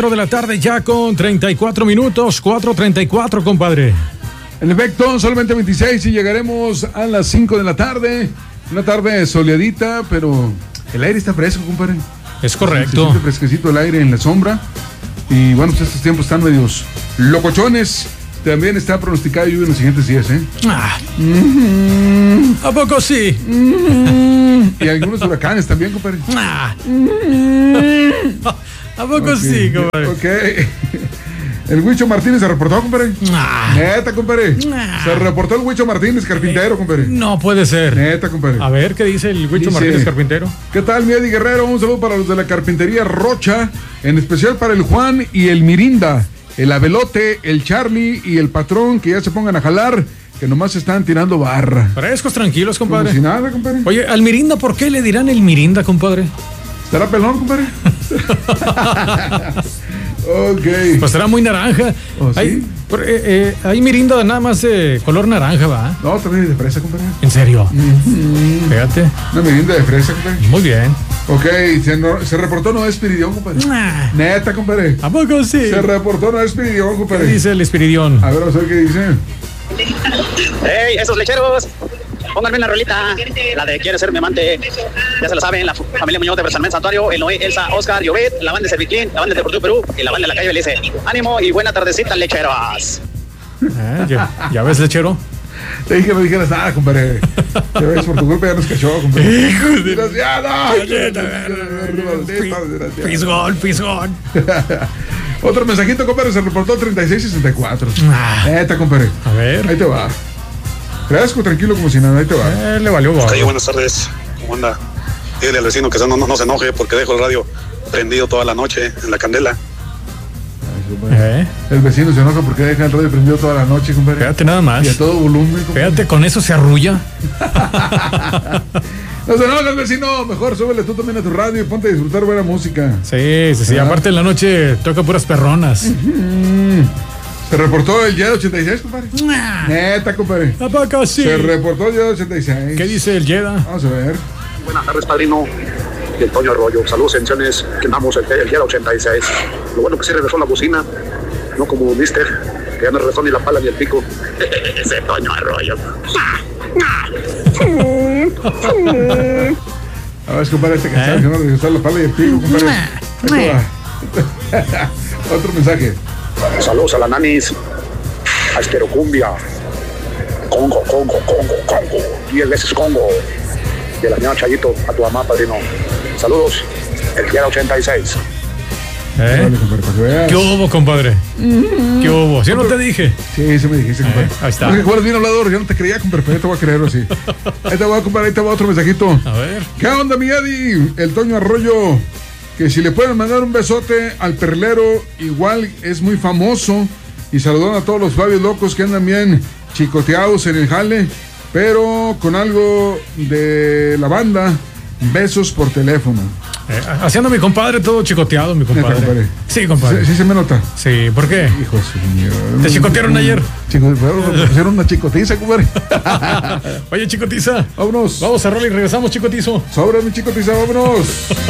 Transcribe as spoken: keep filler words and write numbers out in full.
de la tarde ya con treinta y cuatro minutos, cuatro treinta y cuatro, compadre. En efecto, solamente veintiséis y llegaremos a las cinco de la tarde. Una tarde soleadita, pero el aire está fresco, compadre. Es correcto. Se siente fresquecito el aire en la sombra. Y bueno, pues estos tiempos están medios locochones. También está pronosticada lluvia en los siguientes días, ¿eh? Ah. Mm-hmm. ¿A poco sí? Mm-hmm. Y algunos huracanes también, compadre. Ah. Mm-hmm. ¿A poco okay. sí, compadre? Ok. El Huicho Martínez se reportó, compadre. Ah. Neta, compadre. Ah. Se reportó el Huicho Martínez, carpintero, compadre. No puede ser. Neta, compadre. A ver, ¿qué dice el Huicho Dice, Martínez, carpintero? ¿Qué tal, mi Eddie Guerrero? Un saludo para los de la carpintería Rocha, en especial para el Juan y el Mirinda, el Abelote, el Charlie y el patrón, que ya se pongan a jalar, que nomás están tirando barra. Frescos, tranquilos, compadre. Como si nada, compadre. Oye, al Mirinda, ¿por qué le dirán el Mirinda, compadre? ¿Estará pelón, compadre? Ok. Pues será muy naranja. ¿Oh, sí? Hay, por, eh, eh, hay Mirinda nada más de color naranja, ¿va? No, también de fresa, compadre. ¿En serio? Mm-hmm. Fíjate. Una Mirinda de fresa, compadre. Muy bien. Ok, se, no, se reportó no Espiridión, compadre. Ah. Neta, compadre. ¿A poco sí? Se reportó no Espiridión, compadre. ¿Qué dice el Espiridión? A ver, vamos a ver qué dice. ¡Ey, esos lecheros! Pónganme la rolita, la de Quiere ser mi amante. Ya se lo saben, la familia Muñoz de Versalmen Santuario, el Noé, Elsa, Oscar, Llobet, la banda de Serviclín, la banda de Deportivo Perú y la banda de la calle Belice. Ánimo y buena tardecita, lecheros. ¿Eh? ¿Ya, ¿Ya ves, lechero? Te dije que no dijeras nada, compadre. Ya ves, por tu culpa ya nos cachó, compadre. ¡Hijo de... ¡Desgraciado! ¡Pisgón, pisgón! Otro mensajito, compadre, se reportó treinta y seis sesenta y cuatro. Ah. Neta, compadre. A ver. Ahí te va. Fresco, tranquilo, como si nada, ahí te va. Eh, le valió gorro. Cayo, buenas tardes. ¿Cómo anda? Dile al vecino que no, no, no se enoje porque dejo el radio prendido toda la noche en la candela. ¿Eh? El vecino se enoja porque deja el radio prendido toda la noche, compadre. Fíjate nada más. Y a todo volumen, compadre. Fíjate, con eso se arrulla. No se enojes, vecino. Mejor súbele tú también a tu radio y ponte a disfrutar buena música. Sí, sí, sí. ¿Ah? Aparte en la noche toca puras perronas. Mm. Se reportó el Yeda ochenta y seis, compadre. Neta, compadre. ¿A poco sí? Se reportó el Yeda ochenta y seis. ¿Qué dice el Yeda? Vamos a ver. Buenas tardes, padrino. Y el Toño Arroyo. Saludos, bendiciones. Que andamos el, el Yeda ochenta y seis. Lo bueno que sí regresó la bocina. No como Mister, que ya no regresó ni la pala ni el pico. Ese Toño Arroyo. A ver, compadre, este cachado que no regresó la pala y el pico, compadre. Ahí te va. Otro mensaje. Saludos a la Nanis. A Esterocumbia. Congo, Congo, Congo, Congo. Diez veces Congo. Y a la señora Chayito, a tu mamá, padrino. Saludos. El Yeda ochenta y seis. ¿Eh? Dale, compadre, para que veas. ¿Qué hubo, compadre? ¿Qué hubo? ¿Sí o no te dije? Sí, sí me dijiste, compadre. Eh, ahí está. Es que juegas bien hablador, yo no te creía, compadre, pero ya te voy a creer así. Ahí te va, compadre, ahí te va otro mensajito. A ver. ¿Qué onda, mi Eddie? El Toño Arroyo. Que si le pueden mandar un besote al perlero, igual es muy famoso. Y saludan a todos los Flavios locos que andan bien chicoteados en el jale, pero con algo de la banda. Besos por teléfono. Eh, haciendo mi compadre todo chicoteado, mi compadre. Neta, compadre. Sí, compadre. Sí, sí se me nota. Sí, ¿por qué? Hijo señor. ¿Te chicotearon ayer? Chico, me pusieron una chicotiza, compadre. Oye, chicotiza. Vámonos. Vamos a rolar y regresamos, chicotizo. Sobra mi chicotiza, vámonos.